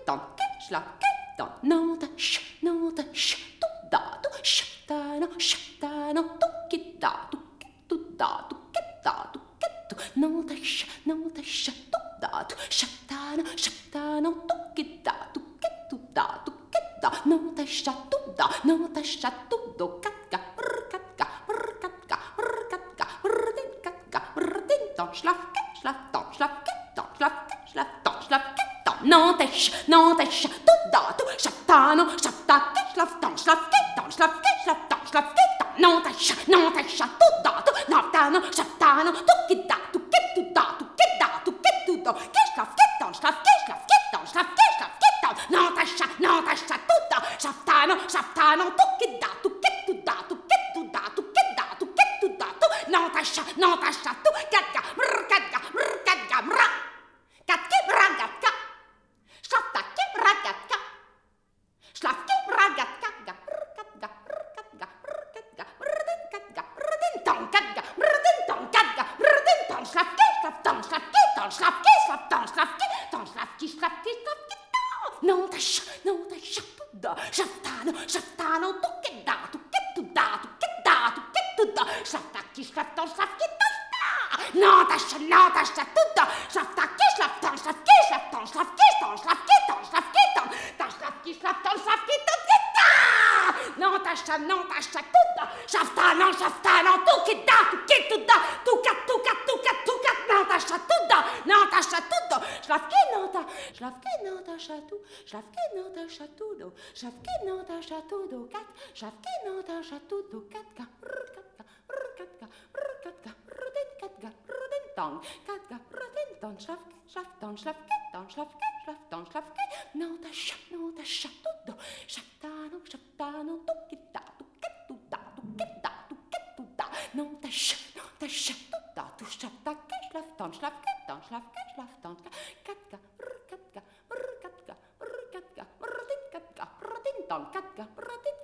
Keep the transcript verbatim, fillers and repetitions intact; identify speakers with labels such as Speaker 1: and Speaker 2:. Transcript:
Speaker 1: dan, slap, dan, nota, sh, nota, sh, tu, da, tu, sh, da, no, sh, da, no, tu, ki, da, tu, ki, tu, da, tu, ki, da, tu, ki, tu, nota, sh, nota, sh, tu, da, tu, sh, da, no, sh, da, no, tu, ki, da, tu, ki, tu, da, tu, ki, da, nota, sh, tu, da, nota, sh, tu, do, kat, ga, rr, kat, ga, rr, kat, ga, rr, kat, ga, rr, din, kat, ga, rr, din, dan, slap, ki, slap, dan, slap, ki, dan, slap, ki, slap, dan, slap, ki, dan, nota, sh, nota, sh, tu, da, tu, sh, da, no, sh, da, ki, slap, dan, slap, ki, dan, slap, ki, slap, dan, slap, ki, dan, nota, sh, nota, sh, tu, da, tu, na, da, no, sh, da, no, tu, ki, da, tu, ki, tu, da, tu, ki, da, tu, ki, tu, do, ki, slap, ki, dan, slap, ki, slap, ki, dan, slap, ki, slap, ki, dan, nota, sh, nota, sh, tu, da, sh, da, no, sh, da, no, tu, ki, da, tu, ki, tu, da, tu, ki, tu, da, tu, ki, da, tu, ki, tu, da, tu, nota, sh, nota, sh, tu, kat, ga, brr, kat, ga, brr, kat, ga, mra, kat, ki, bra, gat, ka, slap, ta, ki, bra, gat, ka, slap, ki, bra, gat, ka, ga, brr, kat, ga, brr, kat, ga, brr, kat, ga, brr, din, kat, ga, brr, din, dan, kat, ga, brr, din, dan, kat, ga, brr, din, dan, slap, ki, slap, dan, slap, ki, dan, slap, ki, slap, dan, slap, ki, dan, slap, ki, slap, ki, slap, ki, dan, nota, sh, nota, sh, tu, da, slap, ta, no, slap, ta, no, tu, ki, da, tu, ki, tu, da, tu, ki, da, tu, ki, tu, da, slap, ta, ki, slap, dan, slap, ki, dan, nota, sh, nota, sh, tu, da, slap, ta, ki, slap, dan, slap, ki, slap, dan, slap, ki, dan, slap, ki, dan, slap, ki, dan, dan, slap, ki, slap, dan, slap, ki, dan, ki, da, nota, sh, nota, sh, tu, da, slap, ta, no, slap, ta, no, tu, ki, da, tu, ki, tu, da, tu, ka, tu, ka, tu, ka, tu, ka, nota, sh, tu, da, nota, sh, tu, da, slap, ki, nota, slap, ki, nota, sh, tu, slap, ki, nota, sh, tu, do, slap, ki, nota, sh, tu, do, kat, slap, ki, nota, sh, tu, do, kat, ga, rr, kat, ga, rr, kat, ga, rr, kat, ga, rr, din, kat, ga, rr, din, dan, kat, ga, rr, din, dan, slap, ki, slap, dan, slap, ki, dan, slap, ki, slap, dan, slap, ki, nota, sh, nota, sh, tu, do, slap, ta, no, slap, ta, no, tu, ki, da, tu, ki, tu, da, tu, ki, da, tu, ki, tu, da, nota, sh, nota, sh, tu, da, tu, slap, ta, ki, slap, dan, slap, ki, dan, slap, ki, slap, dan, kat, ga, rr, kat, ga, rr, kat, ga, rr, kat, ga, rr, din, kat, ga, rr, din, dan, kat, ga, rr,